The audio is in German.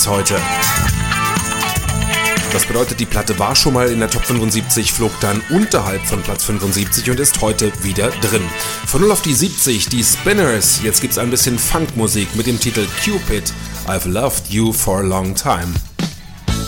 bis heute. Das bedeutet, die Platte war schon mal in der Top 75, flog dann unterhalb von Platz 75 und ist heute wieder drin. Von 0 auf die 70, die Spinners. Jetzt gibt's ein bisschen Funkmusik mit dem Titel Cupid, I've Loved You for a Long Time.